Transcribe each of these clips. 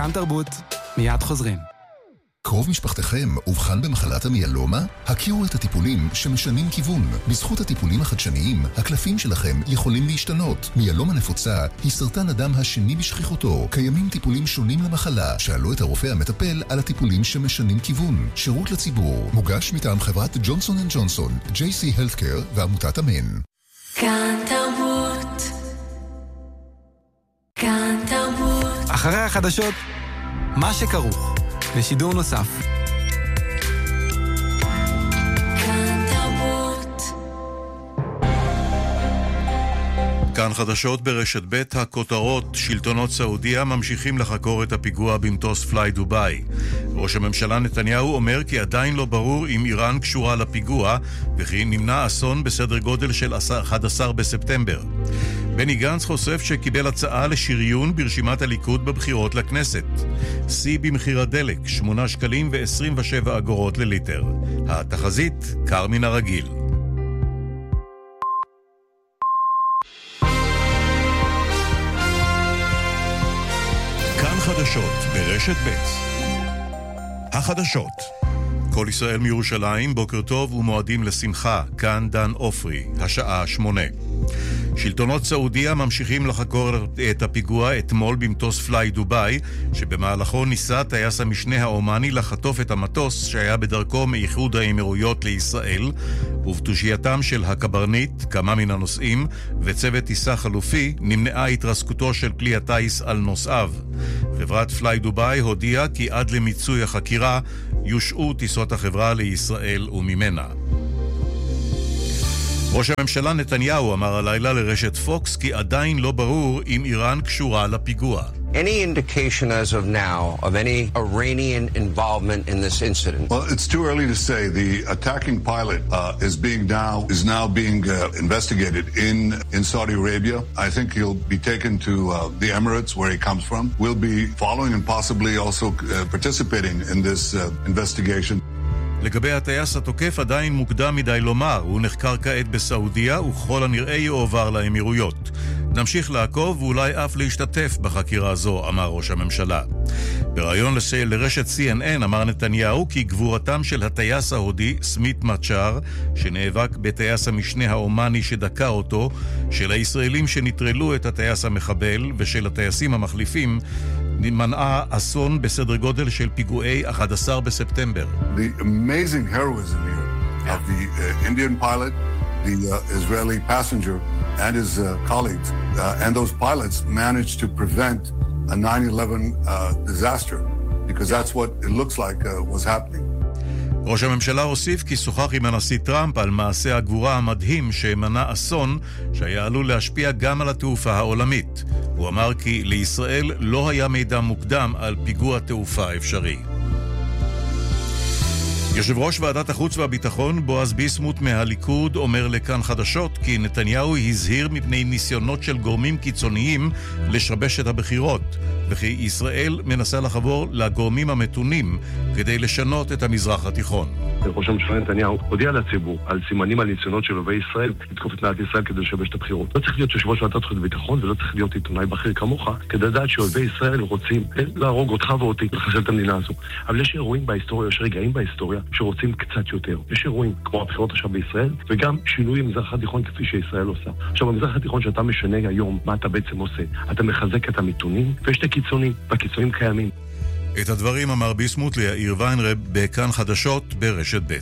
כאן תרבות, מיד חוזרים. קרוב משפחתכם אובחן במחלת המיאלומה? הכירו את הטיפולים שמשנים כיוון. בזכות הטיפולים החדשניים, הקלפים שלכם יכולים להשתנות. מיאלומה נפוצה היא סרטן הדם השני בשכיחותו. קיימים טיפולים שונים למחלה. שאלו את הרופא המטפל על הטיפולים שמשנים כיוון. שירות לציבור. מוגש מטעם חברת ג'ונסון & ג'ונסון, JC Healthcare ועמותת אמן. כאן תרבות. כאן תרבות. אחרי החדשות, מה שכרוך. בשידור נוסף. כאן תרבות. כאן חדשות ברשת ב' הכותרות. שלטונות סעודיה ממשיכים לחקור את הפיגוע במטוס פליי דוביי. ראש הממשלה נתניהו אומר כי עדיין לא ברור אם איראן קשורה לפיגוע וכי נמנע אסון בסדר גודל של 11 בספטמבר. בני גנץ חושף שקיבל הצעה לשריון ברשימת הליכוד בבחירות לכנסת. שיא במחיר הדלק, 8 שקלים ו27 אגורות לליטר. התחזית, קר מן הרגיל. כאן חדשות ברשת ב'. החדשות. כל ישראל מירושלים, בוקר טוב ומועדים לשמחה. כאן דן אופרי, השעה 8. שלטונות סעודיה ממשיכים לחקור את הפיגוע אתמול במטוס פליי דוביי, שבמהלכו ניסה טייס המשנה האומני לחטוף את המטוס שהיה בדרכו מאיחוד האמירויות לישראל, ובתושייתם של הקברניט, כמה מן הנוסעים, וצוות טיסה חלופי, נמנעה התרסקותו של כלי הטייס על נוסעיו. חברת פליי דוביי הודיעה כי עד למיצוי החקירה יושעו טיסות החברה לישראל וממנה. ראש הממשלה נתניהו אמר הלילה לרשת פוקס כי עדיין לא ברור אם איראן קשורה לפיגוע. Any indication as of now of any Iranian involvement in this incident? Well, it's too early to say. The attacking pilot is now being investigated in Saudi Arabia. I think he'll be taken to the Emirates where he comes from. We'll be following and possibly also participating in this investigation. לגבי הטייס התוקף עדיין מוקדם מדי לומר, הוא נחקר כעת בסעודיה וככל הנראה יועבר לאמירויות. נמשיך לעקוב ואולי אף להשתתף בחקירה זו, אמר ראש הממשלה. בראיון לרשת CNN אמר נתניהו כי גבורתם של הטייס ההודי סמית מצ'אר, שנאבק בטייס המשנה האומני שדקה אותו, של הישראלים שנטרלו את הטייס המחבל ושל הטייסים המחליפים, מנעה אסון בסדר גודל של פיגועי 11 בספטמבר. The amazing heroism here of the Indian pilot, the Israeli passenger and his colleagues, and those pilots managed to prevent a 9/11 disaster, because that's what it looks like was happening. ראש הממשלה הוסיף כי שוחח עם הנשיא טראמפ על מעשה הגבורה המדהים שמנע אסון שהיה עלול להשפיע גם על התעופה העולמית. הוא אמר כי לישראל לא היה מידע מוקדם על פיגוע תעופה אפשרי. יושב ראש ועדת החוץ והביטחון בועז ביסמוט מהליכוד אומר לכאן חדשות כי נתניהו הזהיר מפני ניסיונות של גורמים קיצוניים לשבש את הבחירות, וכי ישראל מנסה לחבור לגורמים המתונים כדי לשנות את המזרח התיכון. ראש הממשלה נתניהו הודיע לציבור על סימנים על ניסיונות של אויבי ישראל לתקוף את מדינת ישראל כדי לשבש את הבחירות. לא צריך להיות יושב ראש ועדת החוץ והביטחון ולא צריך להיות עיתונאי בכיר כמוך כדי לדעת שאויבי ישראל רוצים להרוג אותך ואותי ולחסל את המדינה הזו. אבל יש אירועים בהיסטוריה, יש רגעים בהיסטוריה שרוצים קצת יותר. יש אירועים כמו הבחירות עכשיו בישראל וגם שינויים במזרח התיכון כפי שישראל עושה. עכשיו במזרח התיכון שאתה משנה היום מה אתה בעצם עושה, אתה מחזק את המתונים ויש את הקיצונים והקיצונים קיימים. את הדברים אמר ביסמוט ליאיר ויינרב בכאן חדשות ברשת ב'.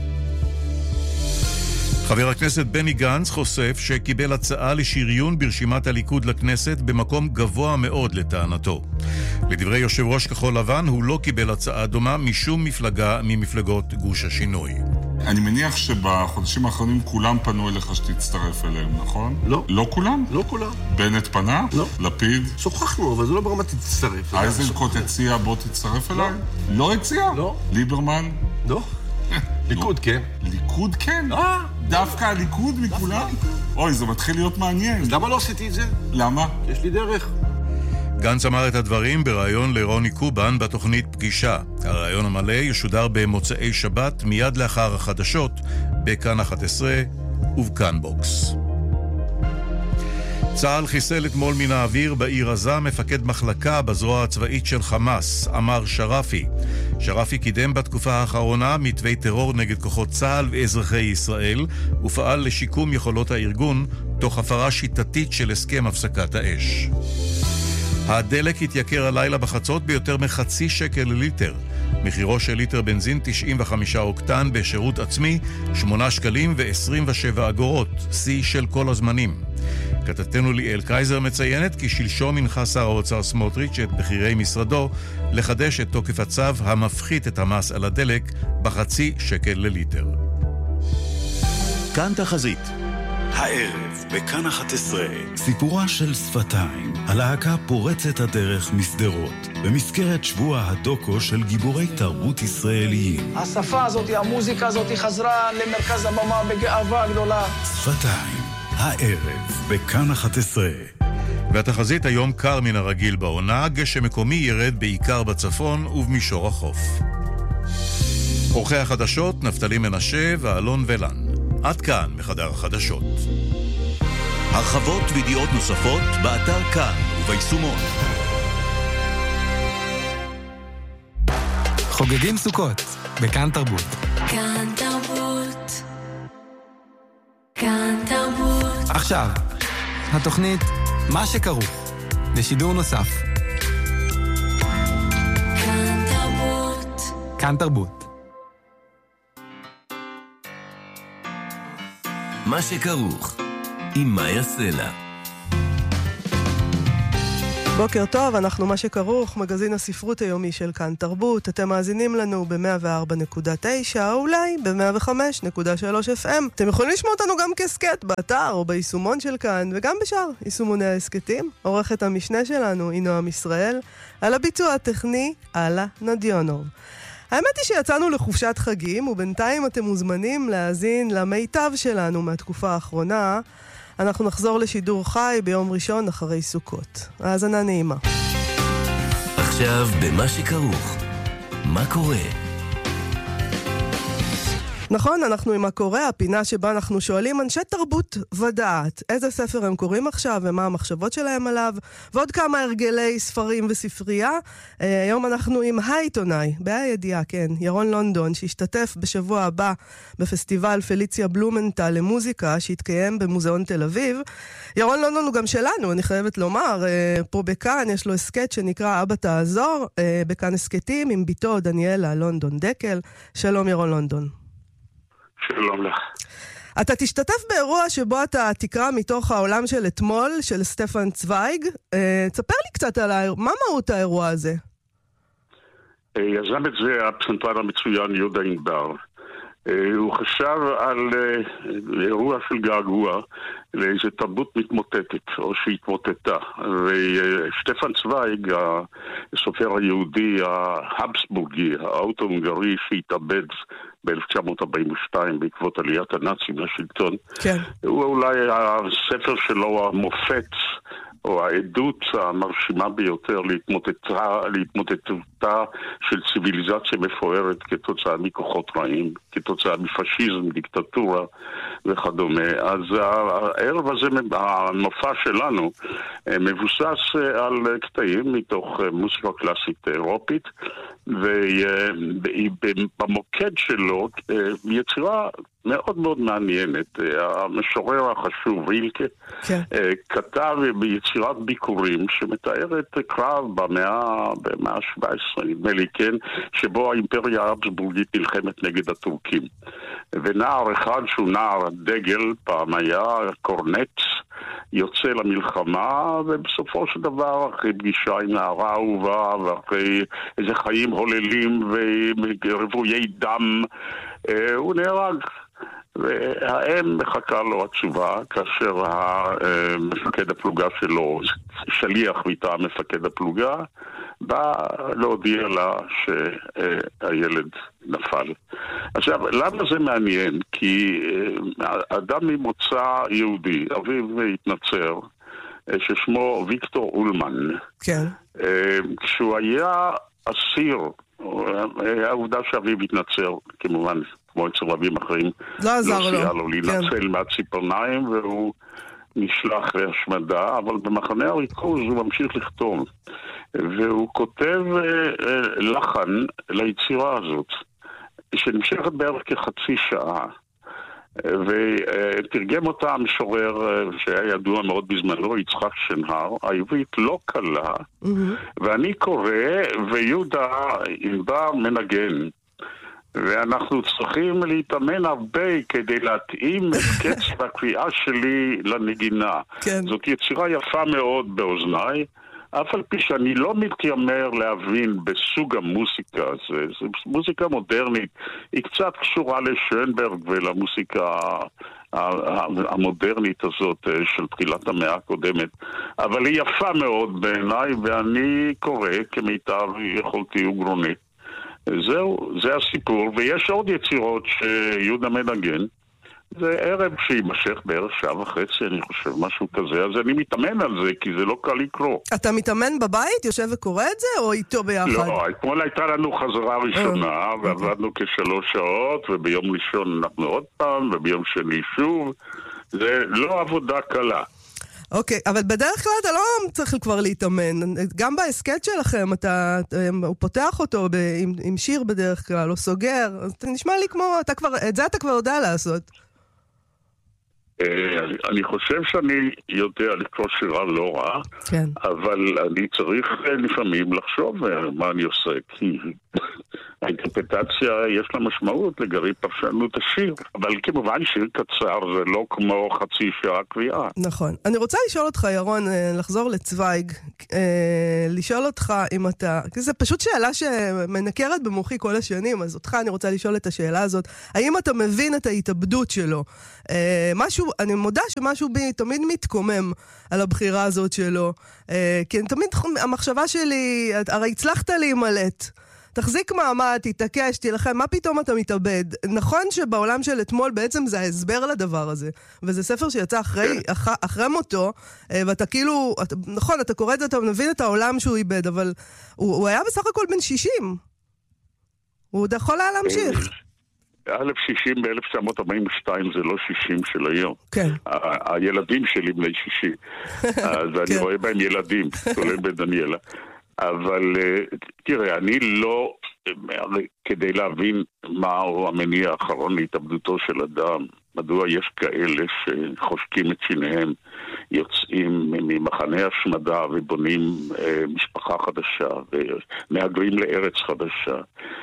חבר הכנסת בני גנץ חושף שקיבל הצעה לשריון ברשימת הליכוד לכנסת במקום גבוה מאוד לטענתו. לדברי יושב ראש כחול לבן הוא לא קיבל הצעה דומה משום מפלגה ממפלגות גוש השינוי. אני מניח שבחודשים האחרונים כולם פנו אליך שתצטרף אליהם, נכון? לא. לא כולם? לא כולם. בנט פנה? לא. לפיד? שוחחנו, אבל זה לא ברמה תצטרף. אייזנקוט הציע בוא תצטרף אליי? לא הציע? לא. ליברמן? לא. ליכוד כן. ליכוד כן? דווקא הליכוד מכולם? אוי, זה מתחיל להיות מעניין. אז למה לא עשיתי את זה? למה? יש לי דרך. גנץ אמר את הדברים בראיון לרוני קובן בתוכנית פגישה. הראיון המלא ישודר במוצאי שבת מיד לאחר החדשות בכאן 11 ובכאן בוקס. צה"ל חיסל אתמול מן האוויר בעיר עזה מפקד מחלקה בזרוע הצבאית של חמאס, אמר שרפי. שרפי קידם בתקופה האחרונה מתווי טרור נגד כוחות צה"ל ואזרחי ישראל, ופעל לשיקום יכולות הארגון, תוך הפרה שיטתית של הסכם הפסקת האש. הדלק התייקר הלילה בחצות ביותר מחצי שקל לליטר. מחירו של ליטר בנזין 95 אוקטן בשירות עצמי 8 שקלים ו27 אגורות, שיא של כל הזמנים. כתבתנו ליאל קייזר מציינת כי שלשום הנחה שר האוצר סמוטריץ' את בכירי משרדו לחדש את תוקף הצו המפחית את המס על הדלק בחצי שקל לליטר. כאן תחזית. הערב בכאן 11 סיפורה של שפתיים, הלהקה פורצת הדרך מסדרות במזכרת שבוע הדוקו של גיבורי תרבות ישראליים. השפה הזאת, המוזיקה הזאת חזרה למרכז הבמה בגאווה גדולה. שפתיים, הערב בכאן 11. והתחזית היום קר מן הרגיל בעונה, גשם מקומי ירד בעיקר בצפון ובמישור החוף. עורכי החדשות נפתלי מנשה ואלון ולן. עד כאן מחדר החדשות. הרחבות וידיעות נוספות באתר כאן וביישומון. חוגגים סוכות בכאן תרבות. כאן תרבות. כאן תרבות. עכשיו, התוכנית מה שכרוך, לשידור נוסף. כאן תרבות. כאן תרבות. מה שכרוך, עם מאיה סלע. בוקר טוב, אנחנו מה שכרוך, מגזין הספרות היומי של כאן תרבות. אתם מאזינים לנו ב-104.9 או אולי ב-105.3 FM. אתם יכולים לשמוע אותנו גם כסקט באתר או ביישומון של כאן, וגם בשאר יישומוני העסקטים. עורכת המשנה שלנו היא נועם ישראל, על הביצוע הטכני אלה נדיונוב. האמת היא שיצאנו לחופשת חגים, ובינתיים אתם מוזמנים להאזין למיטב שלנו מהתקופה האחרונה. אנחנו נחזור לשידור חי ביום ראשון אחרי סוכות. האזנה נעימה. עכשיו במה שכרוך. מה קורה? נכון, אנחנו עם הקורא, הפינה שבה אנחנו שואלים אנשי תרבות ודעת איזה ספר הם קוראים עכשיו ומה המחשבות שלהם עליו, ועוד כמה הרגלי ספרים וספרייה. היום אנחנו עם העיתונאי, בהידיעה, כן, ירון לונדון, שהשתתף בשבוע הבא בפסטיבל פליציה בלומנטל למוזיקה שהתקיים במוזיאון תל אביב. ירון לונדון הוא גם שלנו, אני חייבת לומר, פה בכאן יש לו הסקט שנקרא אבא תעזור, בכאן הסקטים עם ביתו דניאלה לונדון דקל. שלום ירון לונדון. שלום לך. אתה תשתתף באירוע שבו אתה תקרא מתוך העולם של אתמול, של סטפן צוויג. תספר לי קצת על מה מהות האירוע הזה? יזם את זה הפסנתרן המצוין יהודה ענבר. הוא חשב על אירוע של געגוע לאיזו תרבות מתמוטטת או שהתמוטטה, ושטפן צוויג, הסופר היהודי ההבסבורגי האוטו-הונגרי שהתאבד ב-1942 בעקבות עליית הנאצים לשלטון, כן. הוא אולי הספר שלו המופת או העדות המרשימה ביותר להתמוטטותה של ציוויליזציה מפוארת כתוצאה מכוחות רעים, כתוצאה מפשיזם, דיקטטורה וכדומה. אז הערב הזה, המופע שלנו, מבוסס על קטעים מתוך מוזיקה קלאסית אירופית, ובמוקד שלו יצירה מאוד מאוד מעניינת. המשורר החשוב רילקה כתב ביצירת ביקורים שמתארת קרב במאה ה-17, נדמה לי, כן, שבו האימפריה האבסבורגית נלחמת נגד הטורקים. ונער אחד שהוא נער דגל, פעם היה קורנט, יוצא למלחמה, ובסופו של דבר, אחרי פגישה עם נערה אהובה, ואחרי איזה חיים הוללים ורבויי דם, הוא נהרג. והאם מחכה לו התשובה כאשר המפקד הפלוגה שלו, שליח מטעם מפקד הפלוגה, בא להודיע לה שהילד נפל. עכשיו, למה זה מעניין? כי אדם ממוצא יהודי, אביו התנצר, ששמו ויקטור אולמן, כן. כשהוא היה אסיר, העובדה שאביו התנצר, כמובן, כמו אצל רבים אחרים, לא עזר לו. לו להינצל מהציפורניים, והוא נשלח להשמדה, אבל במחנה הריכוז הוא ממשיך לכתוב. והוא כותב לחן ליצירה הזאת, שנמשכת בערך כחצי שעה. ותרגם אותה המשורר שהיה ידוע מאוד בזמנו, יצחק שנהר, העברית לא קלה, ואני קורא ויהודה ענבר מנגן. ואנחנו צריכים להתאמן הרבה כדי להתאים את קצב הקריאה שלי לנגינה. כן. זאת יצירה יפה מאוד באוזניי, אף על פי שאני לא מתיימר להבין בסוג המוסיקה, זה מוזיקה מודרנית, היא קצת קשורה לשönberg ולמוסיקה המודרנית הזאת של תחילת המאה הקודמת, אבל היא יפה מאוד בעיניי, ואני קורא כמיטב יכולתי וגרוני. זהו, זה הסיפור, ויש עוד יצירות שיהודה מנגן. זה ערב שימשך בערך שעה וחצי, אני חושב, משהו כזה, אז אני מתאמן על זה, כי זה לא קל לקרוא. אתה מתאמן בבית, יושב וקורא את זה, או איתו ביחד? לא, אתמול הייתה לנו חזרה ראשונה, ועבדנו כ3 שעות, וביום ראשון אנחנו עוד פעם, וביום שני שוב. זה לא עבודה קלה. אוקיי, אבל בדרך כלל אתה לא צריך כבר להתאמן. גם בהסקט שלכם, הוא פותח אותו עם שיר בדרך כלל, או סוגר. אז זה נשמע לי כמו, את זה אתה כבר יודע לעשות. אני חושב שאני יודע לקרוא שירה לא רע, כן. אבל אני צריך לפעמים לחשוב מה אני עושה, כי האינטרפטציה יש לה משמעות לגבי פרשנות השיר, אבל כמובן שיר קצר זה לא כמו חצי שעה קריאה. נכון. אני רוצה לשאול אותך, ירון, לחזור לצוויג, לשאול אותך אם אתה, זה פשוט שאלה שמנקרת במוחי כל השנים, אז אותך אני רוצה לשאול את השאלה הזאת, האם אתה מבין את ההתאבדות שלו? משהו, אני מודה שמשהו בי תמיד מתקומם על הבחירה הזאת שלו, כי תמיד המחשבה שלי, הרי הצלחת להימלט, תחזיק מעמד, תתעקש, תלחם, מה פתאום אתה מתאבד? נכון שבעולם של אתמול בעצם זה ההסבר לדבר הזה, וזה ספר שיצא אחרי מותו, ואתה כאילו, נכון, אתה קורא את זה, אתה מבין את העולם שהוא איבד, אבל הוא היה בסך הכל בן 60. הוא יכול היה להמשיך. 60 ב-1942 זה לא 60 של היום. כן. הילדים שלי בני 60. אז אני רואה בהם ילדים, כולל בדניאלה. אבל תראה, אני לא, כדי להבין מהו המניע האחרון להתאבדותו של אדם, מדוע יש כאלה שחושקים את שיניהם, יוצאים ממחנה השמדה ובונים משפחה חדשה ומהגרים לארץ חדשה.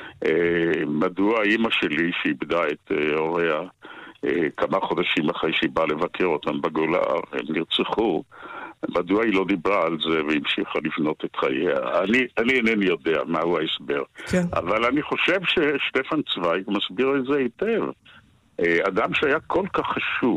מדוע אמא שלי שאיבדה את הוריה כמה חודשים אחרי שהיא באה לבקר אותם בגולה, הם נרצחו, מדוע היא לא דיברה על זה והמשיכה לבנות את חייה? אני אינני יודע מהו ההסבר. כן. אבל אני חושב ששטפן צוויג מסביר את זה היטב. אדם שהיה כל כך חשוב,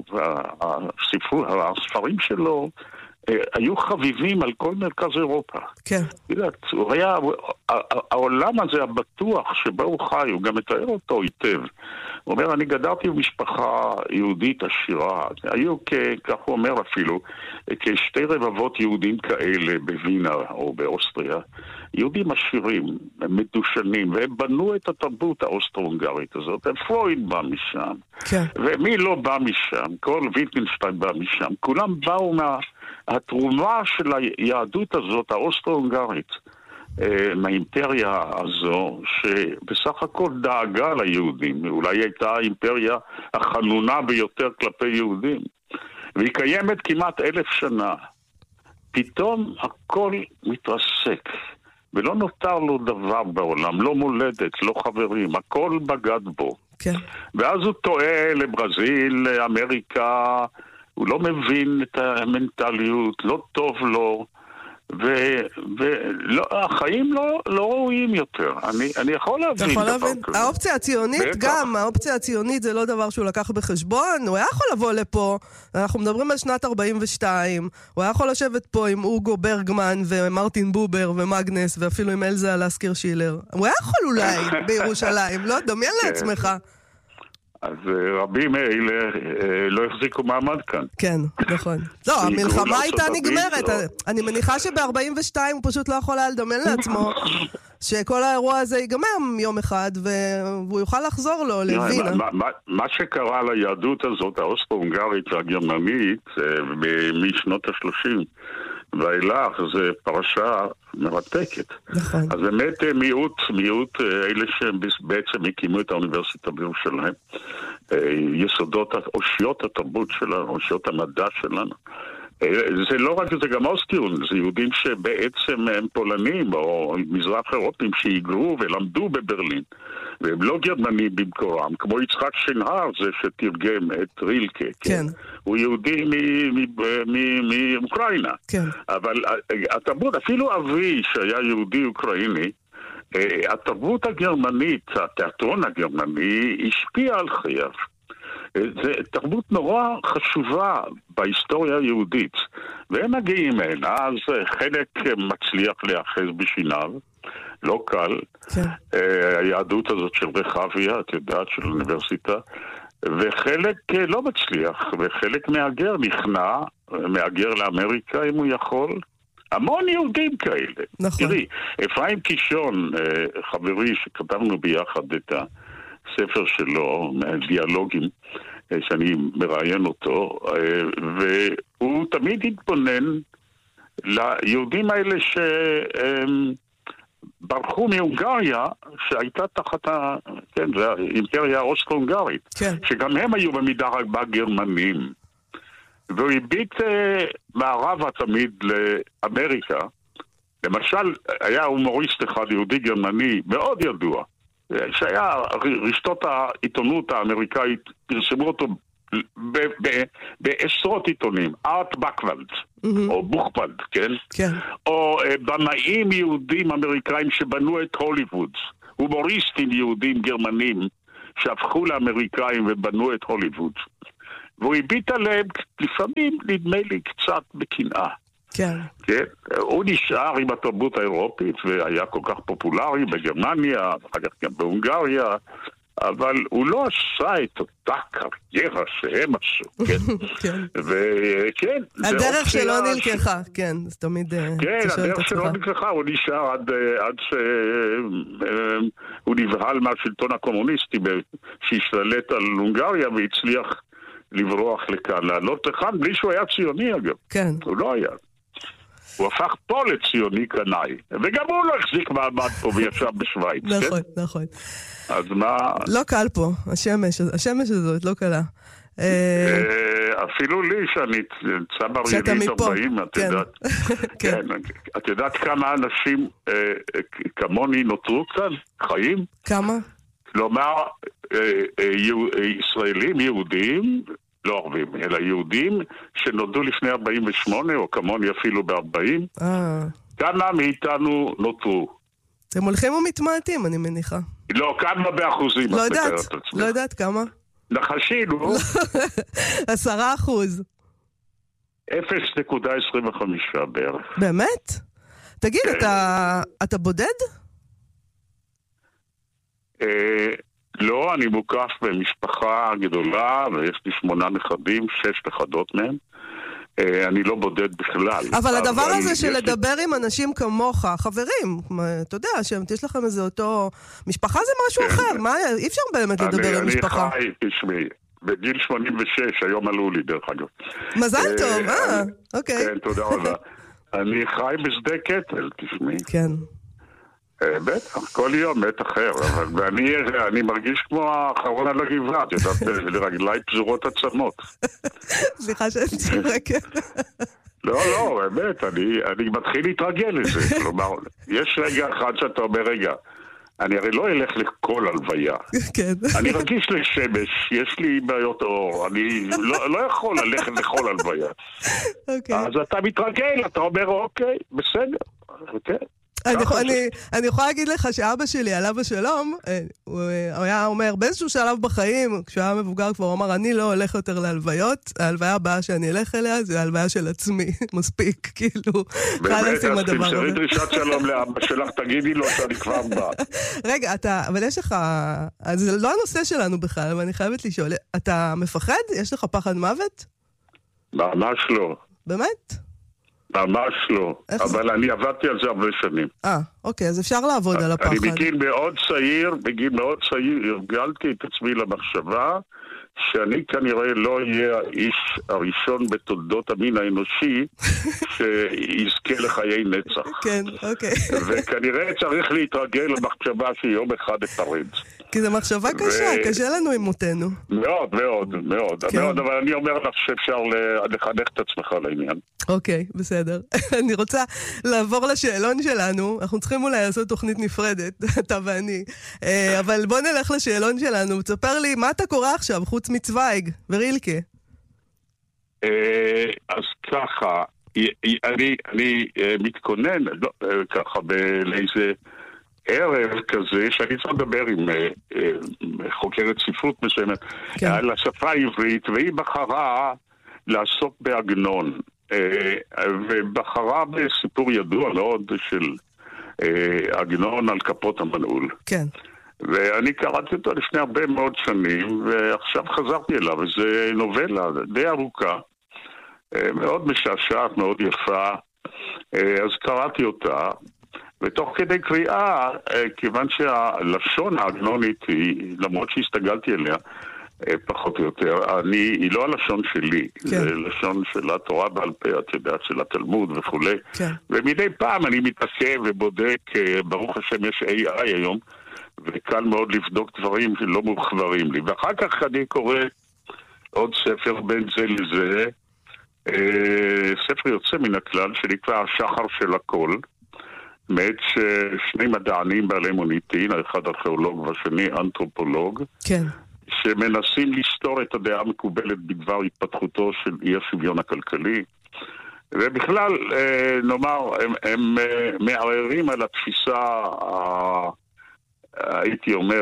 הספרים שלו היו חביבים על כל מרכז אירופה. כן. הוא היה, העולם הזה הבטוח שבו הוא חי, הוא גם מתאר אותו היטב. הוא אומר, אני גדלתי במשפחה יהודית עשירה. היו, כך הוא אומר אפילו, כשתי רבבות יהודים כאלה בווינה או באוסטריה. יהודים עשירים, מדושנים, והם בנו את התרבות האוסטרו-הונגרית הזאת. פרויד בא משם. כן. ומי לא בא משם? כל ויטגנשטיין בא משם. כולם באו מהתרומה של היהדות הזאת, האוסטרו-הונגרית, מהאימפריה הזו, שבסך הכל דאגה ליהודים. אולי הייתה האימפריה החנונה ביותר כלפי יהודים. והיא קיימת כמעט 1000 שנה. פתאום הכל מתרסק. ולא נותר לו דבר בעולם, לא מולדת, לא חברים, הכל בגד בו. כן. ואז הוא טועה לברזיל, לאמריקה, הוא לא מבין את המנטליות, לא טוב לו, והחיים לא ראויים יותר. אני יכול להבין דבר כזה. האופציה הציונית גם, האופציה הציונית זה לא דבר שהוא לקח בחשבון, הוא היה יכול לבוא לפה, אנחנו מדברים על שנת 42, הוא היה יכול לשבת פה עם אוגו ברגמן ומרטין בובר ומגנס, ואפילו עם אלזה לסקר שילר. הוא היה יכול אולי בירושלים, לא? דמיין לעצמך. אז רבים מאלה לא החזיקו מעמד כאן. כן, נכון. לא, המלחמה הייתה נגמרת. אני מניחה שב-42 הוא פשוט לא יכול היה לדמיין לעצמו שכל האירוע הזה ייגמר יום אחד, והוא יוכל לחזור לו לווינה. מה שקרה ליהדות הזאת, האוסטרו-הונגרית והגרמנית, משנות ה-30, ואילך, זה פרשה מרתקת. נכון. אז באמת מיעוט, אלה שבעצם הקימו את האוניברסיטה בירושלים, יסודות, אושיות התרבות שלנו, אושיות המדע שלנו. זה לא רק, זה גם אוסטיון, זה יהודים שבעצם הם פולנים או מזרח אירופים שהיגרו ולמדו בברלין, והם לא גרמנים במקורם, כמו יצחק שנהר, זה שתרגם את רילקה. כן. הוא יהודי מאוקראינה. כן. אבל התרבות, אפילו אבי שהיה יהודי אוקראיני, התרבות הגרמנית, התיאטרון הגרמני, השפיע על חייו. זה תרבות נורא חשובה בהיסטוריה היהודית, והם מגיעים הנה, אז חלק מצליח להיאחז בשיניו, לא קל. כן. היהדות הזאת של רחביה, את יודעת, של אוניברסיטה, וחלק לא מצליח, וחלק מהגר מהגר לאמריקה אם הוא יכול. המון יהודים כאלה. נכון. תראי, אפרים קישון, חברי שכתבנו ביחד את הספר שלו, מהדיאלוגים, שאני מראיין אותו, והוא תמיד התבונן ליהודים האלה ברחו מהונגריה, שהייתה תחת האימפריה האוסטרו-הונגרית, כן. שגם הם היו במידה רבה גרמנים. והוא הביט מערבה תמיד לאמריקה. למשל, היה הומוריסט אחד, יהודי גרמני, מאוד ידוע, שהיה רשתות העיתונות האמריקאית, פרסמו אותו בעשרות עיתונים, ארט בקוולד, או בוכפלד, כן? כן. או במאים יהודים אמריקאים שבנו את הוליווד, הומוריסטים יהודים גרמנים שהפכו לאמריקאים ובנו את הוליווד. והוא הביט עליהם לפעמים, נדמה לי, קצת בקנאה. כן. כן? הוא נשאר עם התרבות האירופית והיה כל כך פופולרי בגרמניה, אחר כך גם בהונגריה, אבל הוא לא עשה את אותה קריירה שהם עשו, כן? כן. וכן. הדרך שלו נלקחה, כן, זה תמיד... כן, הדרך שלו נלקחה, הוא נשאר עד שהוא נבהל מהשלטון הקומוניסטי שהשתלט על הונגריה והצליח לברוח לכאן, לעלות לכאן, בלי שהוא היה ציוני אגב. כן. הוא לא היה. הוא הפך פה לציוני קנאי, וגם הוא לא החזיק מעמד פה וישב בשוויץ. נכון, נכון. אז מה... לא קל פה, השמש הזאת לא קלה. אפילו לי, שאני צבר יליד 40, את יודעת. כן. את יודעת כמה אנשים כמוני נותרו כאן, חיים? כמה? כלומר, ישראלים, יהודים, לא ערבים, אלא יהודים שנולדו לפני 48, או כמוני אפילו ב-40, כמה מאיתנו נותרו? אתם הולכים ומתמעטים, אני מניחה. לא, כמה באחוזים? לא יודעת כמה. נחשינו. 10%. 0.25 בערך. באמת? תגיד, אתה בודד? לא, אני מוקף במשפחה גדולה, ויש לי 8 נכדים, 6 נכדות מהם. אני לא בודד בכלל. אבל הדבר הזה של לדבר עם אנשים כמוך, חברים, אתה יודע, שיש לכם איזה אותו... משפחה זה משהו אחר, מה? אי אפשר באמת לדבר עם משפחה. אני חי, תשמעי, בגיל 86, היום עלו לי דרך אגב. מזל טוב, אוקיי. כן, תודה רבה. אני חי בשדה קטל, תשמעי. כן. בטח, כל יום מת אחר, ואני מרגיש כמו האחרון על הגבעה, את יודעת, לרגליי פזורות עצמות. סליחה שאני צוחקת. לא, באמת, אני מתחיל להתרגל לזה, כלומר, יש רגע אחד שאתה אומר, רגע, אני הרי לא אלך לכל הלוויה. כן. אני רגיש לשמש, יש לי בעיות אור, אני לא יכול ללכת לכל הלוויה. אז אתה מתרגל, אתה אומר, אוקיי, בסדר, אוקיי. אני יכולה להגיד לך שאבא שלי, עליו השלום, הוא היה אומר, באיזשהו שלב בחיים, כשהוא היה מבוגר כבר, הוא אמר, אני לא הולך יותר להלוויות, ההלוויה הבאה שאני אלך אליה, זה ההלוויה של עצמי, מספיק, כאילו, חלס עם הדבר הזה. באמת, אז תמסרי דרישת שלום לאבא שלך, תגידי לו שאני כבר בא. רגע, אבל יש לך, זה לא הנושא שלנו בכלל, אבל אני חייבת לשאול, אתה מפחד? יש לך פחד מוות? ממש לא. באמת? ממש לא, אבל אני עבדתי על זה הרבה שנים. אוקיי, אז אפשר לעבוד על הפחד. אני בגיל מאוד צעיר, הרגלתי את עצמי למחשבה שאני כנראה לא אהיה האיש הראשון בתולדות המין האנושי שיזכה לחיי נצח. כן, אוקיי. וכנראה צריך להתרגל למחשבה שיום אחד אפרד. כי זו מחשבה קשה לנו עם מותנו. מאוד, מאוד, אבל אני אומר לך שאפשר לחנך את עצמך לעניין. אוקיי, בסדר. אני רוצה לעבור לשאלון שלנו, אנחנו צריכים אולי לעשות תוכנית נפרדת, אתה ואני. אבל בוא נלך לשאלון שלנו, תספר לי מה אתה קורא עכשיו, חוץ מצוויג ורילקה. אז ככה, אני מתכונן ככה לאיזה ערב כזה, שאני צריך לדבר עם חוקרת ספרות מסוימת על השפה העברית, והיא בחרה לעסוק בעגנון, ובחרה בסיפור ידוע מאוד של עגנון על כפות המנעול. כן. ואני קראתי אותו לפני הרבה מאוד שנים, ועכשיו חזרתי אליו, וזו נובלה די ארוכה, מאוד משעשעת, מאוד יפה, אז קראתי אותה, ותוך כדי קריאה, כיוון שהלשון העגנונית היא, למרות שהסתגלתי אליה, פחות או יותר, היא לא הלשון שלי, זה לשון של התורה בעל פה, את יודעת, של התלמוד וכו'. ומדי פעם אני מתעסק ובודק, ברוך השם יש AI היום, וקל מאוד לבדוק דברים שלא מוחברים לי. ואחר כך אני קורא עוד ספר בין זה לזה, ספר יוצא מן הכלל שנקרא השחר של הכל, מאת שני מדענים בעלי מוניטין, האחד ארכיאולוג והשני אנתרופולוג, כן. שמנסים לסתור את הדעה המקובלת בדבר התפתחותו של אי השוויון הכלכלי, ובכלל, נאמר, הם מערערים על התפיסה, הייתי אומר,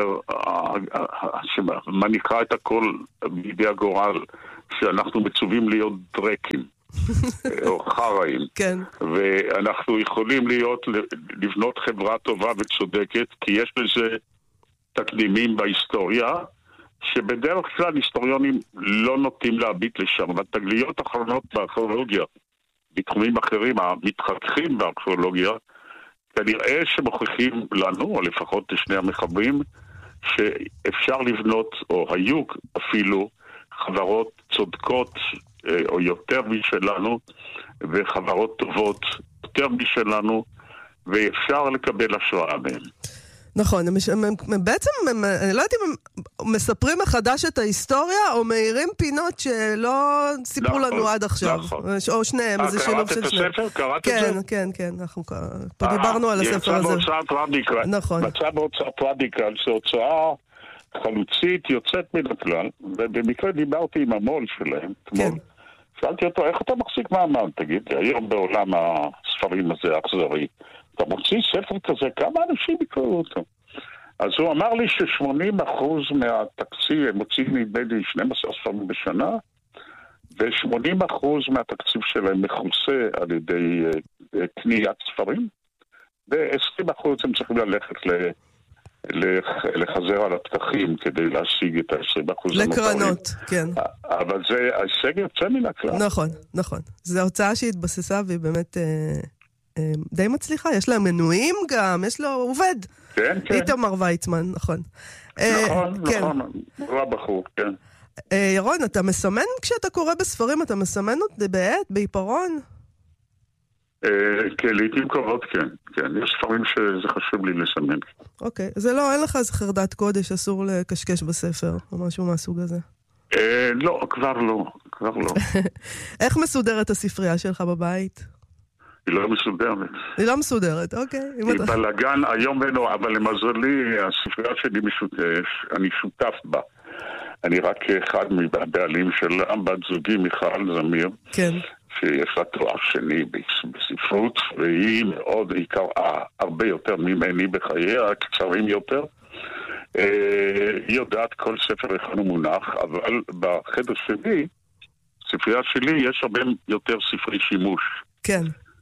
שמניחה את הכל בידי הגורל, שאנחנו מצווים להיות דרקים. או חראים. כן. ואנחנו יכולים לבנות חברה טובה וצודקת, כי יש לזה תקדימים בהיסטוריה, שבדרך כלל היסטוריונים לא נוטים להביט לשם, אבל תגליות אחרונות בארכיאולוגיה, בתחומים אחרים, המתחככים בארכיאולוגיה, כנראה שמוכיחים לנו, או לפחות לשני המחברים, שאפשר לבנות, או היו אפילו, חברות צודקות, או יותר משלנו, וחברות טובות יותר משלנו, ואפשר לקבל השראה מהם. נכון, בעצם, אני לא יודעת אם הם מספרים מחדש את ההיסטוריה, או מאירים פינות שלא סיפרו לנו עד עכשיו. או שניהם, איזה שילוב של שניהם. קראת את הספר? קראת את זה? כן, כן, אנחנו פה דיברנו על הספר הזה. יצא בהוצאת רדיקל. נכון. יצא בהוצאת רדיקל, שהוצאה חלוצית יוצאת מן הכלל, ובמקרה דיברתי עם המול שלהם, אתמול. שאלתי אותו, איך אתה מחזיק מעמד, תגיד לי, היום בעולם הספרים הזה האכזרי, אתה מוציא ספר כזה, כמה אנשים יקראו אותו? אז הוא אמר לי ש80% מהתקציב, הם מוציאים נדמה לי 12 ספרים בשנה, ו80% מהתקציב שלהם מכוסה על ידי קניית ספרים, ו20% הם צריכים ללכת לחזר על הפתחים כדי להשיג את ה-20% לקרנות, כן. אבל זה ההישג יוצא מן הכלל. נכון, נכון. זו הוצאה שהתבססה והיא באמת די מצליחה. יש לה מנויים גם, יש לו עובד. כן, כן. איתמר ויצמן, נכון. נכון, נכון. רע בחור, כן. ירון, אתה מסמן כשאתה קורא בספרים, אתה מסמן אותי בעט, בעיפרון? כן, לעתים קרובות, כן. כן, יש ספרים שזה חשוב לי לסמן. אוקיי, זה לא, אין לך איזה חרדת קודש, אסור לקשקש בספר, או משהו מהסוג הזה? לא, כבר לא, כבר לא. איך מסודרת הספרייה שלך בבית? היא לא מסודרת. היא לא מסודרת, אוקיי. היא בלגן היום בנו, אבל למזלי, הספרייה שלי אני שותף בה. אני רק אחד מהבעלים של בת זוגי, מיכל זמיר. כן. שיש לה תואר שני בספרות, והיא מאוד, היא קראה הרבה יותר ממני בחייה, קצרים יותר. היא יודעת כל ספר אחד הוא מונח, אבל בחדר שלי, ספרייה שלי, יש הרבה יותר ספרי שימוש. כן.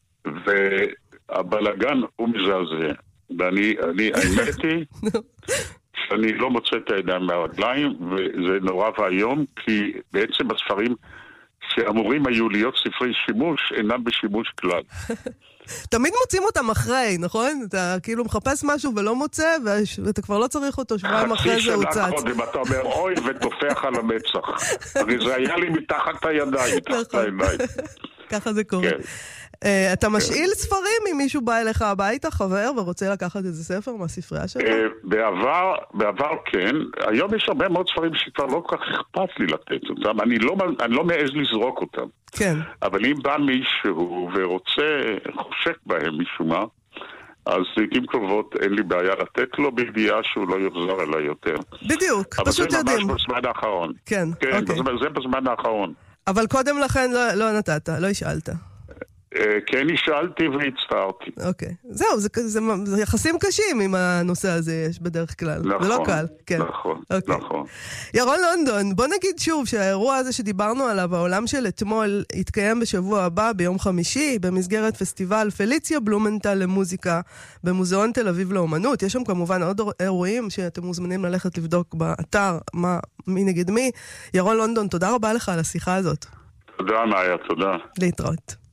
והבלגן הוא מזעזע. ואני, האמת היא, שאני לא מוצא את הידיים מהרגליים, וזה נורא והיום, כי בעצם הספרים שאמורים היו להיות ספרי שימוש, אינם בשימוש כלל. תמיד מוצאים אותם אחרי, נכון? אתה כאילו מחפש משהו ולא מוצא, ואתה כבר לא צריך אותו, שבועיים אחרי זה הוא צץ. חצי שנה קודם, אתה אומר, אוי, ותופח על המצח. הרי זה היה לי מתחת הידיים, מתחת הידיים. ככה זה קורה. אתה משאיל ספרים אם מישהו בא אליך הביתה, חבר, ורוצה לקחת איזה ספר מהספרייה שלך? בעבר כן. היום יש הרבה מאוד ספרים שכבר לא כל כך אכפת לי לתת אותם. אני לא מעז לזרוק אותם. כן. אבל אם בא מישהו ורוצה, חושק בהם משום מה, אז לעתים קרובות אין לי בעיה לתת לו בידיעה שהוא לא יחזור אליי יותר. בדיוק, פשוט יודעים. אבל זה ממש בזמן האחרון. כן, אוקיי. זה בזמן האחרון. אבל קודם לכן לא נתת, לא השאלת. כן, השאלתי והצטערתי. אוקיי. זהו, זה יחסים קשים עם הנושא הזה יש בדרך כלל. נכון, זה לא קל. כן. נכון, אוקיי. נכון. ירון לונדון, בוא נגיד שוב שהאירוע הזה שדיברנו עליו, העולם של אתמול, יתקיים בשבוע הבא, ביום חמישי, במסגרת פסטיבל פליציה בלומנטל למוזיקה, במוזיאון תל אביב לאומנות. יש שם כמובן עוד אירועים שאתם מוזמנים ללכת לבדוק באתר, מי נגד מי. ירון לונדון, תודה רבה לך על השיחה הזאת. תודה, מאיה, תודה. להתראות.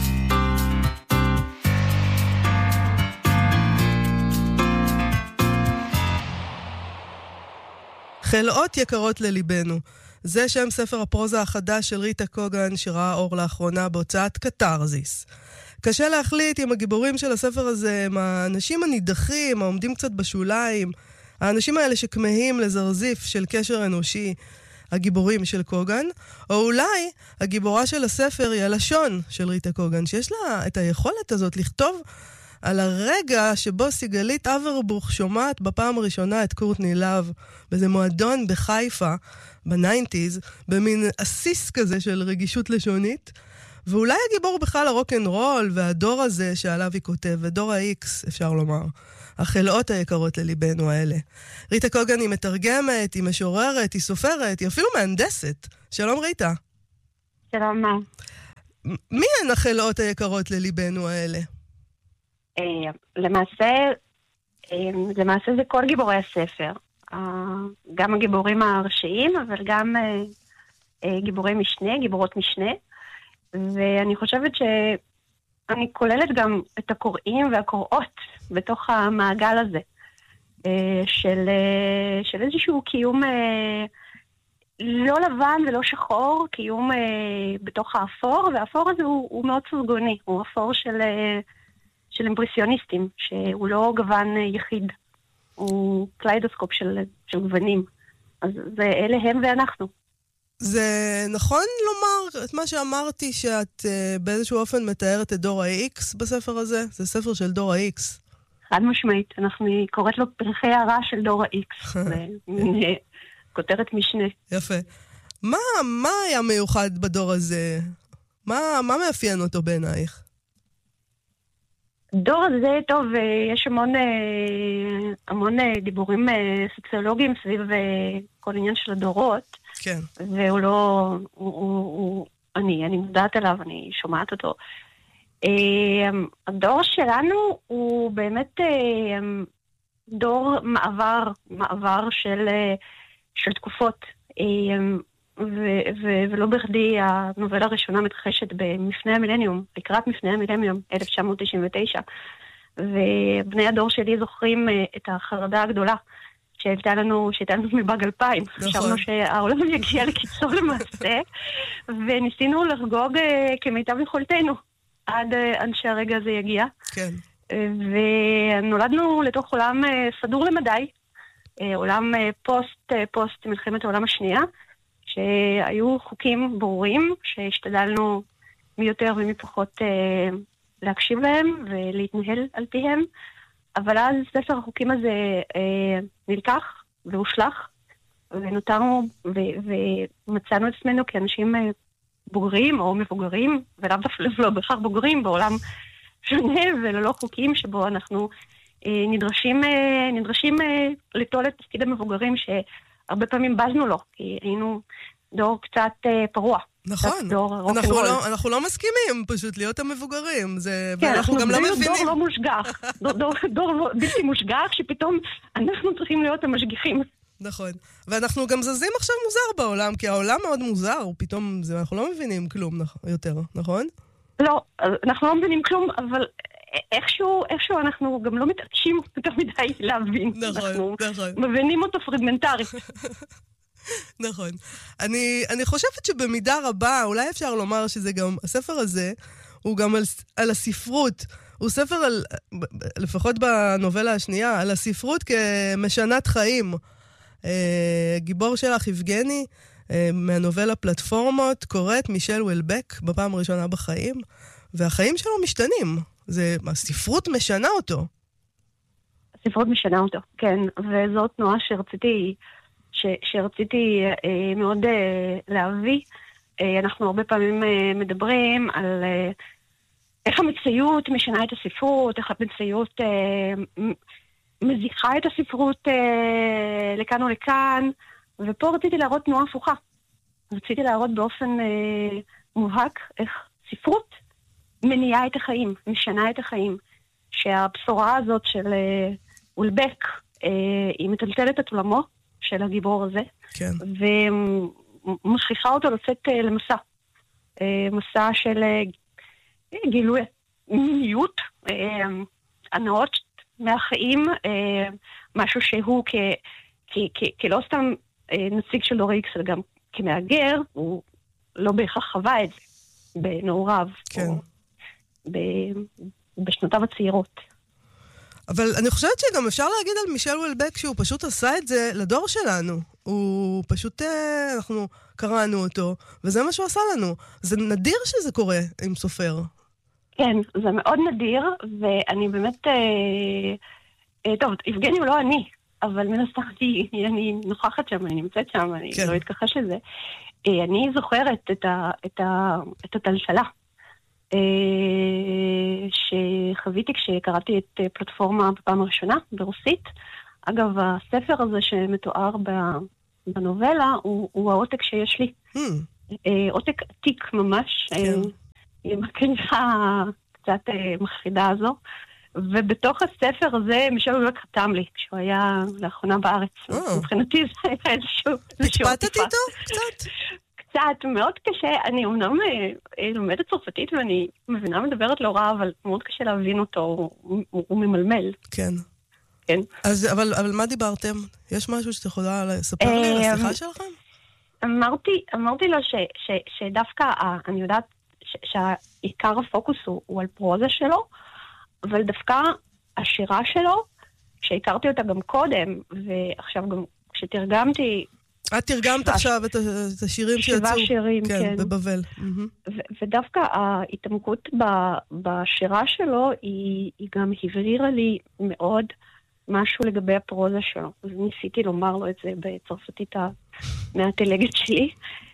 חלאות יקרות לליבנו. זה שם ספר הפרוזה החדש של ריטה קוגן שראה אור לאחרונה בהוצאת קטרזיס. קשה להחליט אם הגיבורים של הספר הזה הם האנשים הנידחים, העומדים קצת בשוליים, האנשים האלה שכמהים לזרזיף של קשר אנושי, הגיבורים של קוגן, או אולי הגיבורה של הספר היא הלשון של ריטה קוגן, שיש לה את היכולת הזאת לכתוב על הרגע שבו סיגלית אברבוך שומעת בפעם הראשונה את קורטני לאב באיזה מועדון בחיפה, בניינטיז, במין אסיס כזה של רגישות לשונית, ואולי הגיבור בכלל הרוק'נ'רול והדור הזה שעליו היא כותבת, דור ה-X אפשר לומר, החלאות היקרות לליבנו האלה. ריטה קוגן היא מתרגמת, היא משוררת, היא סופרת, היא אפילו מהנדסת. שלום ריטה. שלום מה. מי הן החלאות היקרות לליבנו האלה? למעשה זה כל גיבורי הספר. גם הגיבורים הראשיים, אבל גם גיבורי משנה, גיבורות משנה. ואני חושבת שאני כוללת גם את הקוראים והקוראות בתוך המעגל הזה, של איזשהו קיום לא לבן ולא שחור, קיום בתוך האפור, והאפור הזה הוא מאוד סורגוני, הוא אפור של אימפרסיוניסטים, שהוא לא גוון יחיד, הוא קליידוסקופ של גוונים. אז אלה הם ואנחנו. זה נכון לומר את מה שאמרתי, שאת באיזשהו אופן מתארת את דור ה-X בספר הזה? זה ספר של דור ה-X. חד משמעית, אני קוראת לו פרחי הרע של דור ה-X. זה כותרת משנה. יפה. מה היה מיוחד בדור הזה? מה מאפיין אותו בעינייך? דור הזה, טוב, יש המון דיבורים סוציולוגיים סביב כל עניין של הדורות. כן. והוא לא, אני מודעת אליו, אני שומעת אותו. הדור שלנו הוא באמת דור מעבר של תקופות. ולא בכדי הנובלה הראשונה מתרחשת במפנה המילניום, לקראת מפנה המילניום, 1999. ובני הדור שלי זוכרים את החרדה הגדולה שהייתה לנו מבאג 2000. חשבנו שהעולם יגיע לקיצור למעשה, וניסינו לחגוג כמיטב יכולתנו עד שהרגע הזה יגיע. כן. ונולדנו לתוך עולם סדור למדי, עולם פוסט מלחמת העולם השנייה, שהיו חוקים ברורים שהשתדלנו מי יותר ומי פחות להקשיב להם ולהתנהל על פיהם, אבל אז ספר החוקים הזה נלקח והושלח, ונותרנו ומצאנו את עצמנו כאנשים בוגרים או מבוגרים, ולאו דווקא לא בהכרח בוגרים, בעולם שונה וללא חוקים שבו אנחנו נדרשים ליטול את תפקיד המבוגרים שהרבה פעמים בזנו לו, כי היינו דור קצת פרוע. נכון, אנחנו לא מסכימים פשוט להיות המבוגרים, כן, ואנחנו גם לא מבינים. דור לא מושגח, דור בלתי מושגח, שפתאום אנחנו צריכים להיות המשגיחים. נכון, ואנחנו גם זזים עכשיו מוזר בעולם, כי העולם מאוד מוזר, ופתאום אנחנו לא מבינים כלום יותר, נכון? לא, אנחנו לא מבינים כלום, אבל איכשהו אנחנו גם לא מתעקשים יותר מדי להבין. נכון. אנחנו מבינים אותו פרגמנטרי. נכון. אני חושבת שבמידה רבה, אולי אפשר לומר שזה גם, הספר הזה, הוא גם על הספרות. הוא ספר על, לפחות בנובלה השנייה, על הספרות כמשנת חיים. גיבור שלך, יבגני, מהנובלה פלטפורמות, קוראת מישל וולבק בפעם הראשונה בחיים, והחיים שלו משתנים. הספרות משנה אותו. הספרות משנה אותו, כן. וזאת תנועה שרציתי מאוד להביא. אנחנו הרבה פעמים מדברים על איך המציאות משנה את הספרות, איך המציאות מזיחה את הספרות לכאן או לכאן, ופה רציתי להראות תנועה הפוכה. רציתי להראות באופן מובהק איך ספרות מניעה את החיים, משנה את החיים. שהבשורה הזאת של וולבק היא מטלטלת את עולמו של הגיבור הזה, כן. ומשליחה אותו לצאת למסע. מסע של גילוי מיניות, הנאות מהחיים, משהו שהוא כלא סתם נציג של דור איקס, אלא גם כמאגר, הוא לא בהכרח חווה את זה בנעוריו, כן. או בשנותיו הצעירות. אבל אני חושבת שגם אפשר להגיד על מישל וולבק שהוא פשוט עשה את זה לדור שלנו. הוא פשוט, אנחנו קראנו אותו, וזה מה שהוא עשה לנו. זה נדיר שזה קורה עם סופר. כן, זה מאוד נדיר, ואני באמת, טוב, יבגני הוא לא אני, אבל מן הסתם אני נוכחת שם, אני נמצאת שם, אני לא אתכחש לזה. אני זוכרת את הטלטלה. שחוויתי כשקראתי את פלטפורמה בפעם הראשונה ברוסית. אגב, הספר הזה שמתואר בנובלה הוא העותק שיש לי. עותק עתיק ממש, עם הקריאה קצת מחרידה הזו. ובתוך הספר הזה מישל וולבק חתם לי כשהוא היה לאחרונה בארץ. מבחינתי זה היה איזשהו... פטפטת איתו קצת? קצת, מאוד קשה. אני אומנם לומדת צרפתית ואני מבינה מדברת לא רע, אבל מאוד קשה להבין אותו, הוא ממלמל. כן. כן. אז, אבל מה דיברתם? יש משהו שאתה יכולה לספר לי על השיחה שלכם? אמרתי לו שדווקא, אני יודעת שעיקר הפוקוס הוא על פרוזה שלו, אבל דווקא השירה שלו, שהכרתי אותה גם קודם, ועכשיו גם כשתרגמתי, את תרגמת עכשיו את השירים שיצאו. 7 שירים, כן. בבבל. ודווקא ההתעמקות בשירה שלו, היא גם הבהירה לי מאוד משהו לגבי הפרוזה שלו. אז ניסיתי לומר לו את זה בצרפתית מהטלגת שלי.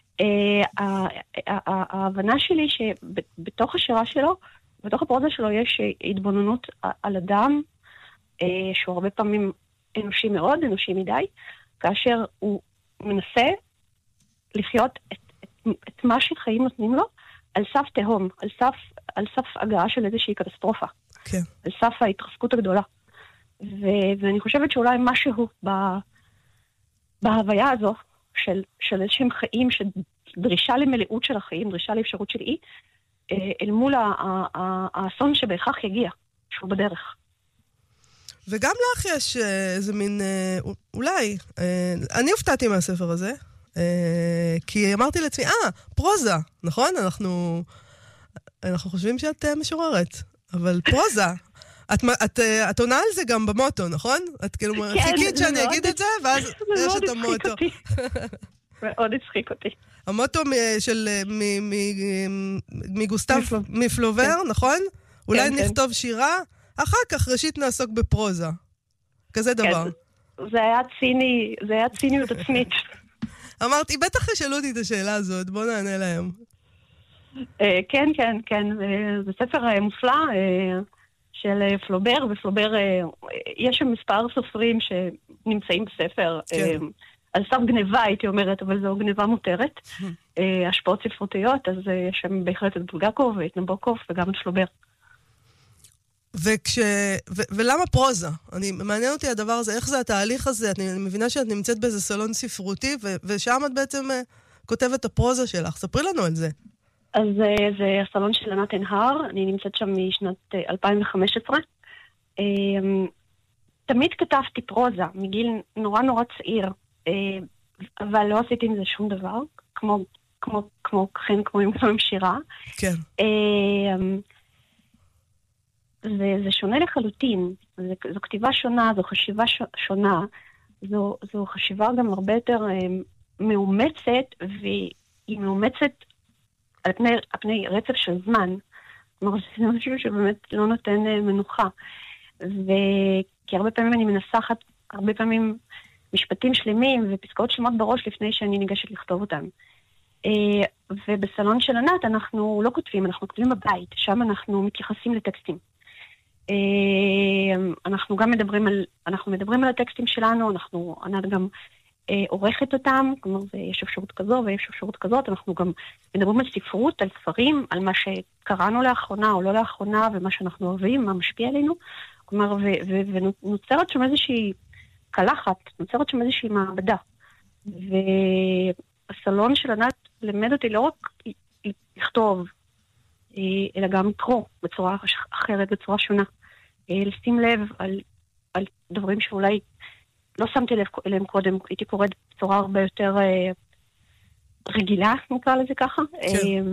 ההבנה שלי שבתוך השירה שלו, בתוך הפרוזה שלו יש התבוננות על אדם, שהוא הרבה פעמים אנושי מאוד, אנושי מדי, כאשר הוא מנסה לחיות את מה שחיים נותנים לו על סף תהום, על סף הגעה של איזושהי קטסטרופה. כן. על סף ההתרסקות הגדולה. ואני חושבת שאולי משהו בהוויה הזו של איזשהם חיים, של דרישה למלאות של החיים, דרישה לאפשרות של אי, אל מול האסון שבהכרח יגיע, שהוא בדרך. וגם לך יש איזה מין, אולי, אני הופתעתי מהספר הזה, כי אמרתי לעצמי, פרוזה, נכון? אנחנו חושבים שאת משוררת, אבל פרוזה. את עונה על זה גם במוטו, נכון? את כאילו חיכית שאני אגיד את זה, ואז יש את המוטו. מאוד הצחיק אותי. המוטו של מגוסטב מפלובר, נכון? אולי נכתוב שירה, אחר כך ראשית נעסוק בפרוזה. כזה דבר. זה היה ציני, זה היה ציניות עצמית. אמרתי, בטח ישאלו אותי את השאלה הזאת, בוא נענה להם. כן, כן, כן. זה ספר מופלא של פלובר, ופלובר, יש שם מספר סופרים שנמצאים בספר, על סף גניבה הייתי אומרת, אבל זו גניבה מותרת, השפעות ספרותיות, אז יש שם בהחלט את בולגקוב ואת נבוקוב וגם את פלובר. ולמה פרוזה? מעניין אותי הדבר הזה, איך זה התהליך הזה? אני מבינה שאת נמצאת באיזה סלון ספרותי, ושם את בעצם כותבת את הפרוזה שלך. ספרי לנו על זה. אז זה הסלון של ענת אנהר, אני נמצאת שם משנת 2015. תמיד כתבתי פרוזה, מגיל נורא נורא צעיר, אבל לא עשיתי עם זה שום דבר, כמו עם שירה. כן. זה שונה לחלוטין, זו כתיבה שונה, זו חשיבה שונה, זו חשיבה גם הרבה יותר מאומצת, והיא מאומצת על פני רצף של זמן. כלומר, זה משהו שבאמת לא נותן מנוחה. כי הרבה פעמים אני מנסחת, הרבה פעמים משפטים שלמים ופסקאות שלמות בראש לפני שאני ניגשת לכתוב אותם. ובסלון של ענת אנחנו לא כותבים, אנחנו כותבים בבית, שם אנחנו מתייחסים לטקסטים. אנחנו גם מדברים על הטקסטים שלנו, ענת גם עורכת אותם, כלומר יש אפשרות כזו ויש אפשרות כזאת, אנחנו גם מדברים על ספרות, על ספרים, על מה שקראנו לאחרונה או לא לאחרונה, ומה שאנחנו אוהבים, מה משפיע עלינו, כלומר, ונוצרת שם איזושהי קלחת, נוצרת שם איזושהי מעבדה. והסלון של ענת למד אותי לא רק לכתוב, אלא גם לקרוא בצורה אחרת, בצורה שונה. לשים לב על דברים שאולי לא שמתי לב אליהם קודם, הייתי קוראת בצורה הרבה יותר רגילה, נקרא לזה ככה. כן.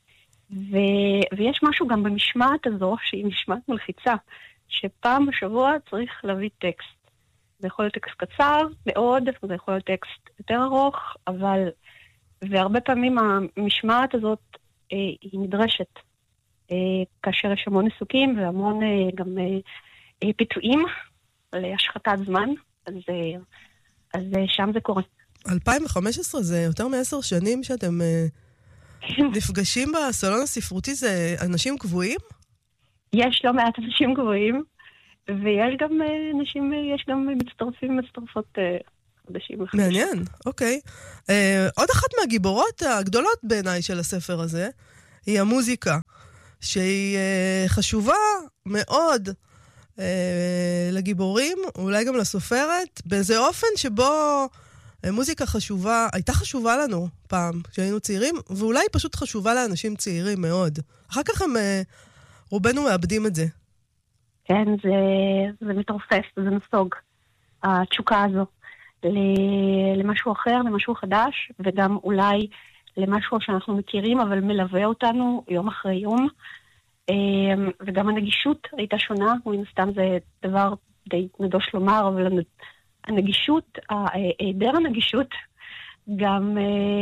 ויש משהו גם במשמעת הזו, שהיא משמעת מלחיצה, שפעם בשבוע צריך להביא טקסט. זה יכול להיות טקסט קצר מאוד, זה יכול להיות טקסט יותר ארוך, והרבה פעמים המשמעת הזאת היא נדרשת. כאשר יש המון עיסוקים והמון גם פיתויים להשחתת זמן, אז שם זה קורה. 2015 זה יותר מ10 שנים שאתם נפגשים בסלון הספרותי, זה אנשים קבועים? יש לא מעט אנשים קבועים, ויש גם אנשים, יש גם מצטרפים ומצטרפות חדשים. מעניין, אוקיי. עוד אחת מהגיבורות הגדולות בעיניי של הספר הזה, היא המוזיקה, שהיא חשובה מאוד לגיבורים, אולי גם לסופרת, באיזה אופן שבו מוזיקה חשובה, הייתה חשובה לנו פעם, כשהיינו צעירים, ואולי פשוט חשובה לאנשים צעירים מאוד. אחר כך הם רובנו מאבדים את זה. כן, זה מתרופף, זה נסוג, התשוקה הזו, למשהו אחר, למשהו חדש, וגם אולי למשהו שאנחנו מכירים, אבל מלווה אותנו יום אחרי יום. וגם הנגישות הייתה שונה, מן הסתם זה דבר די נדוש לומר, אבל הנגישות, היעדר הנגישות, גם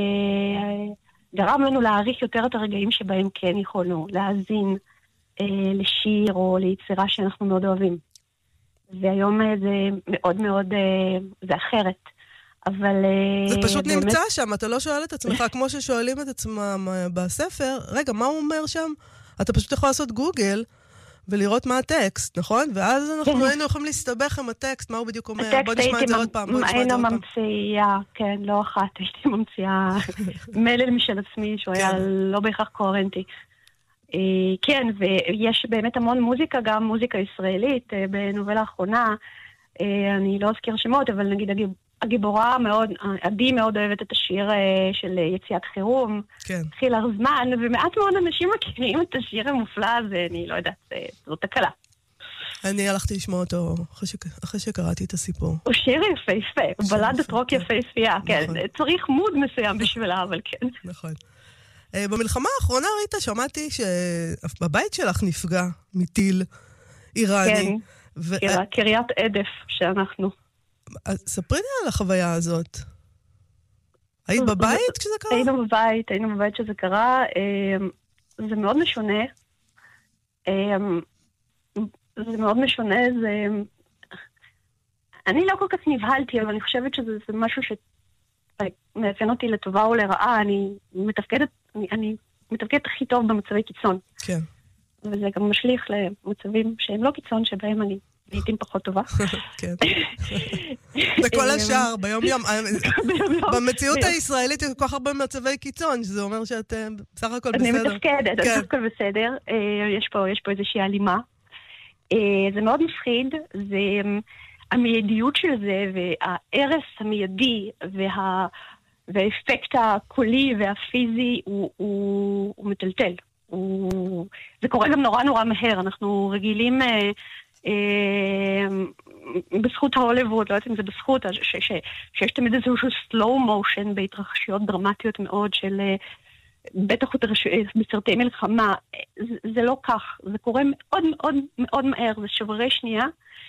גרם לנו להעריך יותר את הרגעים שבהם כן יכולנו להאזין לשיר או ליצירה שאנחנו מאוד אוהבים. והיום זה מאוד מאוד, זה אחרת. אבל זה פשוט באמת נמצא שם, אתה לא שואל את עצמך, כמו ששואלים את עצמם בספר, רגע, מה הוא אומר שם? אתה פשוט יכול לעשות גוגל ולראות מה הטקסט, נכון? ואז אנחנו היינו יכולים להסתבך עם הטקסט, מה הוא בדיוק אומר, בוא נשמע את זה עוד פעם, היינו ממציאה, כן, לא אחת, הייתי ממציאה מלל משל עצמי, שהוא היה לא בהכרח קוהרנטי. כן, ויש באמת המון מוזיקה, גם מוזיקה ישראלית, בנובלה האחרונה, אני לא אזכיר שמות, אבל נגיד הגיבורה מאוד, עדי מאוד אוהבת את השיר של יציאת חירום, חיל זמן, ומעט מאוד אנשים מכירים את השיר המופלא הזה, אני לא יודעת, זאת תקלה. אני הלכתי לשמוע אותו אחרי שקראתי את הסיפור. הוא שיר יפהפה, הוא בלדת רוק יפהפייה, כן, צריך מוד מסוים בשבילה, אבל כן. נכון. במלחמה האחרונה, ריטה, שמעתי שבבית שלך נפגע מטיל איראני. כן, קריית עדף שאנחנו. ספרי לי על החוויה הזאת. היית בבית כשזה קרה? היינו בבית כשזה קרה. זה מאוד משונה. זה מאוד משונה, אני לא כל כך נבהלתי, אבל אני חושבת שזה משהו שמאפיין אותי לטובה או לרעה. אני מתפקדת, אני מתפקדת הכי טוב במצבי קיצון. כן. וזה גם משליך למצבים שהם לא קיצון, שבהם אני לעתים פחות טובה. כן. בכל השאר, ביום יום. במציאות הישראלית יש כל כך הרבה מצבי קיצון, שזה אומר שאת בסך הכל בסדר. אני מתפקדת, בסך הכל בסדר. יש פה איזושהי הלימה. זה מאוד מפחיד, זה המיידיות של זה, והערס המיידי, והאפקט הקולי והפיזי הוא מטלטל. זה קורה גם נורא נורא מהר, אנחנו רגילים בזכות ההוליווד, לא יודעת אם זה בזכות, שיש תמיד איזשהו slow motion בהתרחשויות דרמטיות מאוד של בטח בסרטי מלחמה, זה לא כך, זה קורה מאוד מאוד מאוד מהר, זה שברי שנייה,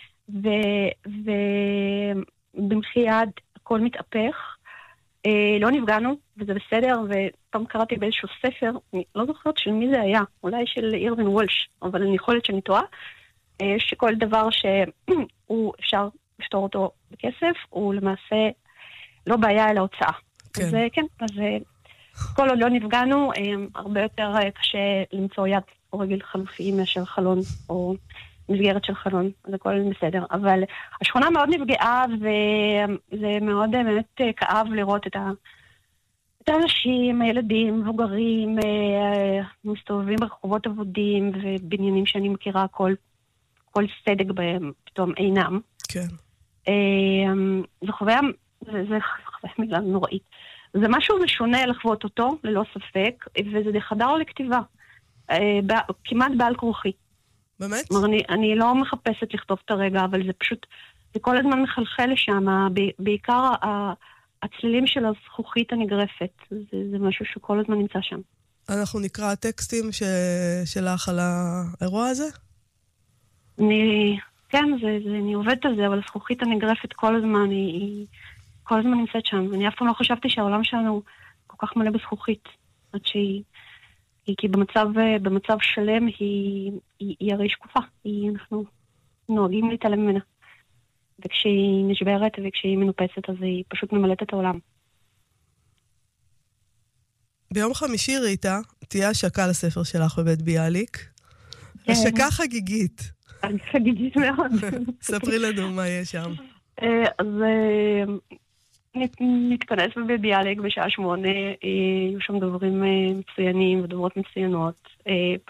ובמחי יד הכל מתהפך, לא נפגענו, וזה בסדר, ופעם קראתי באיזשהו ספר, אני לא זוכרת של מי זה היה, אולי של אירווין וולש, אבל אני יכולת שאני טועה, שכל דבר שהוא אפשר לפתור אותו בכסף, הוא למעשה לא בעיה אלא הוצאה. כן. אז כן, אז כל עוד לא נפגענו, הרבה יותר קשה למצוא יד או רגל חלופיים מאשר חלון, או מסגרת של חלון, אז הכל בסדר. אבל השכונה מאוד נפגעה, וזה מאוד באמת כאב לראות את האנשים, הילדים, מבוגרים, מסתובבים ברחובות עבודים, ובניינים שאני מכירה, כל סדק בהם פתאום אינם. כן. זה חוויה מילה נוראית. זה משהו משונה לחוות אותו, ללא ספק, וזה חדר לכתיבה. כמעט בעל כרוכי. באמת? אני לא מחפשת לכתוב את הרגע, אבל זה פשוט, זה כל הזמן מחלחל לשם, בעיקר הצלילים של הזכוכית הנגרפת. זה משהו שכל הזמן נמצא שם. אנחנו נקרא טקסטים שלך על האירוע הזה? כן, אני עובדת על זה, אבל הזכוכית הנגרפת כל הזמן, היא כל הזמן נמצאת שם. אני אף פעם לא חשבתי שהעולם שלנו כל כך מלא בזכוכית, עד כי במצב שלם היא הרי שקופה, אנחנו נוהגים להתעלם ממנה. וכשהיא נשברת וכשהיא מנופצת, אז היא פשוט ממלאת את העולם. ביום חמישי, ריטה, תהיה השקה לספר שלך בבית ביאליק. השקה חגיגית. חגיגית מאוד. ספרי לנו מה יהיה שם. אז נתכנס בבית ביאליק בשעה 8, יהיו שם דוברים מצוינים ודוברות מצוינות.